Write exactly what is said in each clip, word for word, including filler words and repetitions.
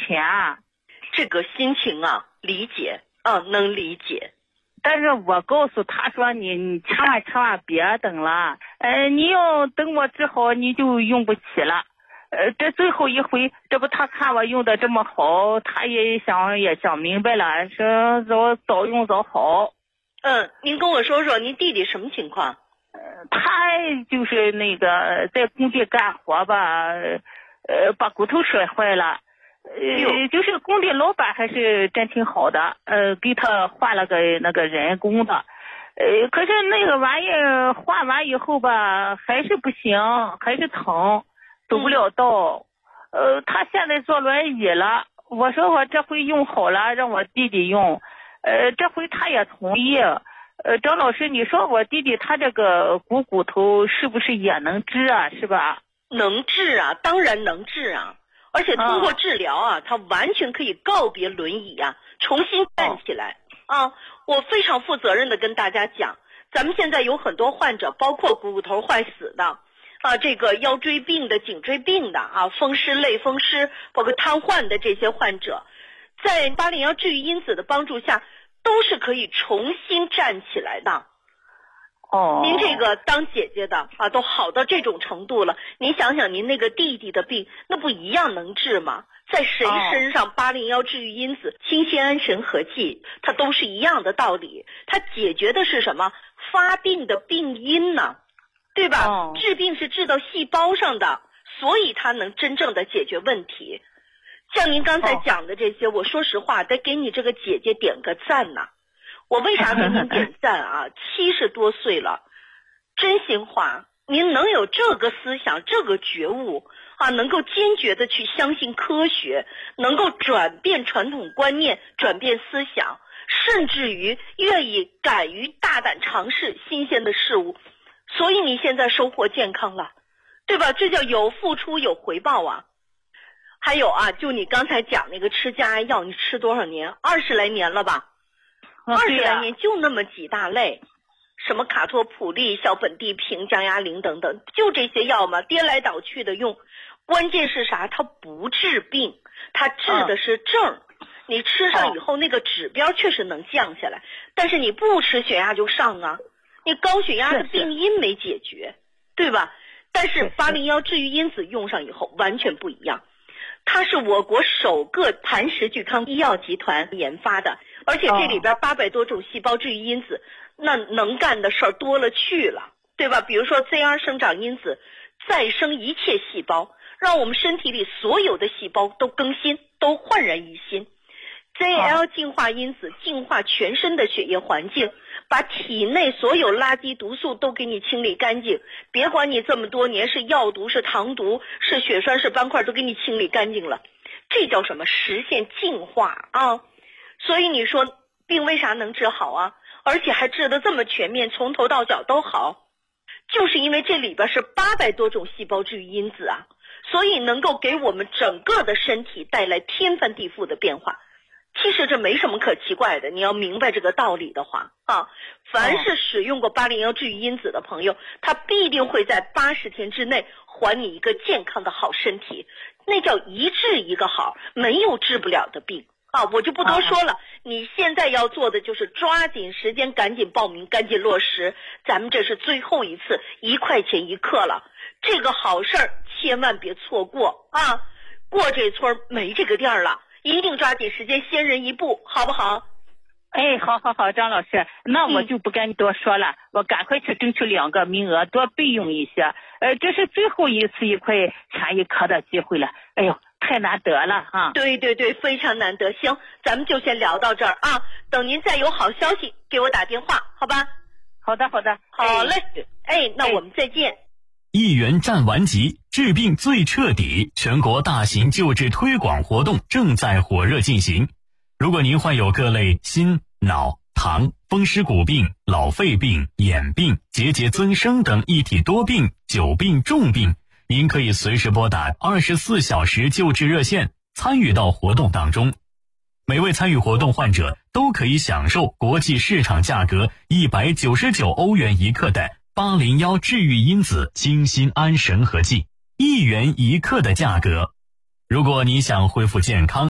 钱。 这个心情啊，理解啊，能理解。 但是我告诉他说你你千万千万别等了，呃，你要等我治好你就用不起了。呃，这最后一回，这不他看我用的这么好，他也想也想明白了，说早早用早好。 嗯，您跟我说说您弟弟什么情况？ 呃，他就是那个在工地干活吧，呃，把骨头摔坏了。呃，就是工地老板还是真挺好的，呃，给他换了个那个人工的，呃，可是那个玩意儿换完以后吧，还是不行，还是疼，走不了道，呃，他现在坐轮椅了。我说我这回用好了，让我弟弟用，呃，这回他也同意。呃，张老师，你说我弟弟他这个股骨头是不是也能治啊？是吧？ 能治啊，当然能治啊。而且通过治疗啊，他完全可以告别轮椅啊，重新站起来啊！我非常负责任的跟大家讲，咱们现在有很多患者，包括股骨头坏死的啊，这个腰椎病的、颈椎病的啊，风湿、类风湿，包括瘫痪的这些患者，在八零幺治愈因子的帮助下，都是可以重新站起来的。 哦， 您这个当姐姐的啊，都好到这种程度了，您想想您那个弟弟的病，那不一样能治吗？在谁身上八零幺治愈因子、清心安神和气，它都是一样的道理。它解决的是什么？发病的病因呢，对吧？ 哦， 治病是治到细胞上的，所以它能真正的解决问题。像您刚才讲的这些，我说实话，得给你这个姐姐点个赞呐。我为啥给您点赞啊？七十多岁了，真心话，您能有这个思想、这个觉悟啊，能够坚决的去相信科学，能够转变传统观念、转变思想，甚至于愿意敢于大胆尝试新鲜的事物，所以你现在收获健康了，对吧？这叫有付出有回报啊。还有啊，就你刚才讲那个吃降压药，你吃多少年？二十来年了吧？二十来年就那么几大类，什么卡托普利、小苯地平、降压灵等等，就这些药嘛，颠来倒去的用。关键是啥？它不治病，它治的是症。嗯、你吃上以后，那个指标确实能降下来，但是你不吃血压就上啊，你高血压的病因没解决，对吧？但是八零幺治愈因子用上以后完全不一样。它是我国首个磐石聚康医药集团研发的，而且这里边八百多种细胞治愈因子，那能干的事儿多了去了，对吧？比如说 Z R 生长因子再生一切细胞，让我们身体里所有的细胞都更新，都焕然一新。Z L 净化因子净化全身的血液环境，把体内所有垃圾毒素都给你清理干净，别管你这么多年是药毒是糖毒是血栓是斑块，都给你清理干净了，这叫什么？实现净化啊！所以你说病为啥能治好啊？而且还治得这么全面，从头到脚都好，就是因为这里边是八百多种细胞治愈因子啊，所以能够给我们整个的身体带来天翻地覆的变化。其实这没什么可奇怪的，你要明白这个道理的话啊，凡是使用过八零幺治愈因子的朋友，他必定会在八十天之内还你一个健康的好身体，那叫一治一个好，没有治不了的病啊！我就不多说了，你现在要做的就是抓紧时间，赶紧报名，赶紧落实，咱们这是最后一次一块钱一克了，这个好事儿千万别错过啊！过这村没这个店了。一定抓紧时间，先人一步，好不好？ 哎，好好好，张老师，那我就不跟你多说了，嗯、我赶快去争取两个名额，多备用一些。呃，这是最后一次一块钱一颗的机会了，哎呦，太难得了哈！ 对对对，非常难得。行，咱们就先聊到这儿啊，等您再有好消息给我打电话，好吧？ 好的好的， 好嘞，哎，哎那我们再见。哎一元战完级，治病最彻底，全国大型救治推广活动正在火热进行。如果您患有各类心、脑、糖、风湿骨病、老肺病、眼病、结节增生等一体多病、久病重病，您可以随时拨打二十四小时救治热线，参与到活动当中。每位参与活动患者都可以享受国际市场价格一百九十九欧元一克的八零幺治愈因子清心安神和剂，一元一克的价格。如果你想恢复健康，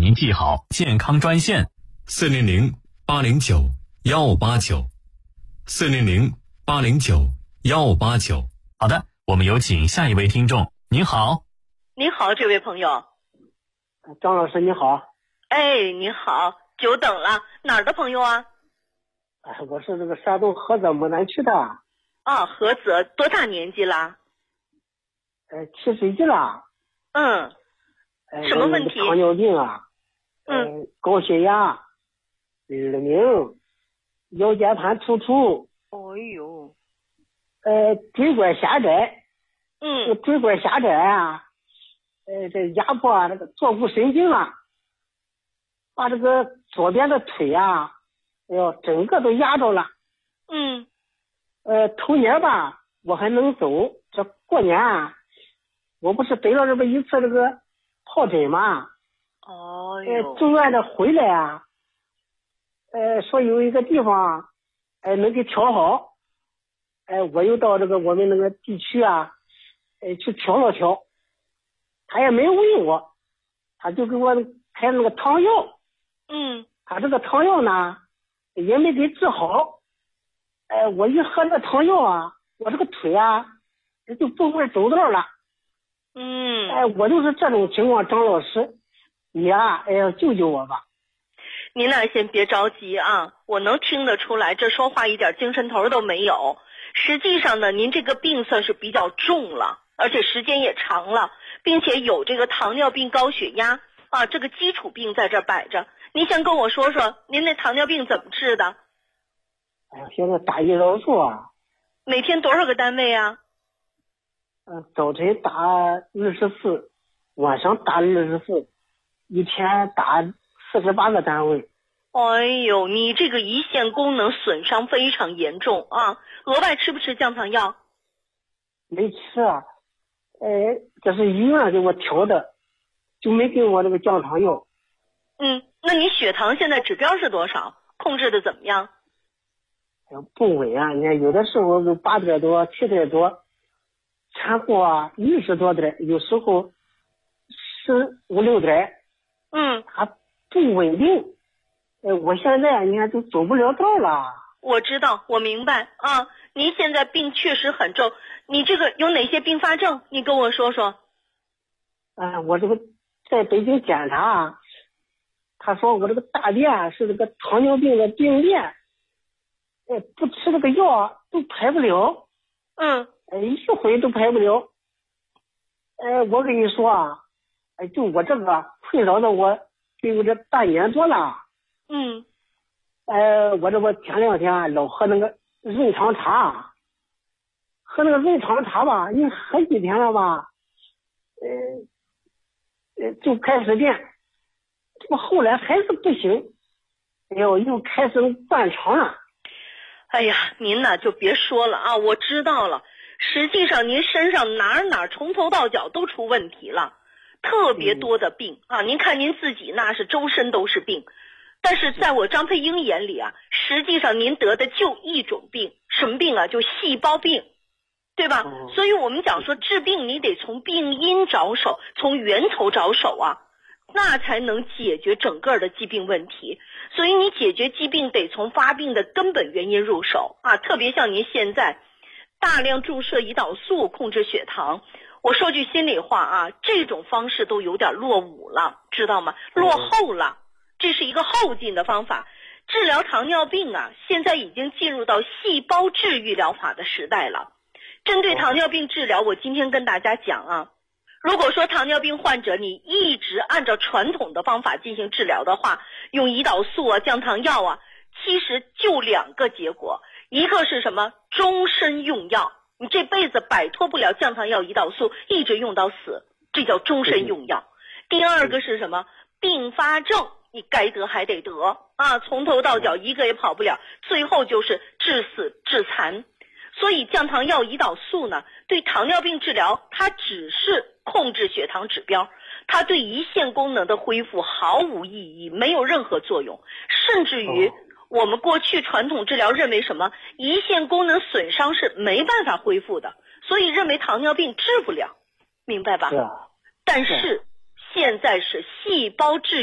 您记好健康专线四零零八零九幺八九，四零零八零九幺八九。 好的，我们有请下一位听众。您好。 您好，这位朋友。 张老师你好。 哎，你好，久等了，哪儿的朋友啊？ 哎，我是这个山东菏泽牡丹区的。 啊，菏泽，多大年纪啦？ 呃，七十一了。 嗯。 呃、 什么问题？ 糖尿病啊。 嗯。 呃、高血压、耳鸣、腰间盘突出。 哦呦。 呃，椎管狭窄。 嗯。 椎管狭窄啊，呃，这压迫啊，这个坐骨神经啊，把这个左边的腿啊，哎呦，整个都压着了。 嗯。 呃，头年吧，我还能走。这过年啊，我不是得了这么一次这个疱疹嘛？ 哦哟。呃，住院的回来啊，呃，说有一个地方，哎、呃，能给调好。哎、呃，我又到这个我们那个地区啊，哎、呃，去调了调。他也没问我，他就给我开那个汤药。 嗯。 他这个汤药呢，也没给治好。哎，我一喝那汤药啊，我这个腿啊，就不会走道了。 嗯。 哎，我就是这种情况，张老师，你啊，哎呀，救救我吧。 您呢，先别着急啊，我能听得出来，这说话一点精神头都没有。实际上呢，您这个病算是比较重了，而且时间也长了，并且有这个糖尿病、高血压啊，这个基础病在这摆着。您先跟我说说，您那糖尿病怎么治的？ 哎呀，现在打胰岛素啊。 每天多少个单位啊？ 嗯、呃，早晨打二十四，晚上打二十四，一天打四十八个单位。 哎呦，你这个胰腺功能损伤非常严重啊！额外吃不吃降糖药？ 没吃啊，哎，这是医院给我调的，就没给我这个降糖药。 嗯，那你血糖现在指标是多少？控制的怎么样？ 不稳啊！你看有的时候有八点多、七点多，前后啊六十多点，有时候十五六点。 嗯， 还不稳定。哎，我现在你看都走不了道了。 我知道，我明白啊。您现在病确实很重，你这个有哪些并发症？你跟我说说。 哎，我这个在北京检查，他说我这个大便是这个糖尿病的病变，哎，不吃这个药都排不了。 嗯。 哎，一回都排不了。哎，我跟你说啊，哎，就我这个困扰的我，就有这半年多了。 嗯。 哎，我这不前两天老喝那个润肠茶，喝那个润肠茶吧，你喝几天了吧，呃，呃，就开始变，这不后来还是不行，哎呦，又开始灌肠了。 哎呀，您呢就别说了啊，我知道了。实际上您身上哪儿哪儿从头到脚都出问题了，特别多的病、嗯、啊！您看您自己那是周身都是病，但是在我张佩英眼里啊，实际上您得的就一种病，什么病啊？就细胞病，对吧？ 哦、 所以我们讲说治病你得从病因着手，从源头着手啊，那才能解决整个的疾病问题。所以你解决疾病得从发病的根本原因入手啊，特别像您现在大量注射胰岛素控制血糖，我说句心里话啊，这种方式都有点落伍了，知道吗？落后了，这是一个后进的方法。治疗糖尿病啊，现在已经进入到细胞治愈疗法的时代了。针对糖尿病治疗，我今天跟大家讲啊，如果说糖尿病患者你一直按照传统的方法进行治疗的话，用胰岛素啊、降糖药啊，其实就两个结果，一个是什么？终身用药，你这辈子摆脱不了降糖药、胰岛素，一直用到死，这叫终身用药。第二个是什么？并发症，你该得还得得啊，从头到脚一个也跑不了，最后就是致死致残。所以降糖药、胰岛素呢，对糖尿病治疗它只是控制血糖指标，它对胰腺功能的恢复毫无意义，没有任何作用。甚至于我们过去传统治疗认为什么胰腺功能损伤是没办法恢复的，所以认为糖尿病治不了，明白吧？ 是啊。 但是现在是细胞治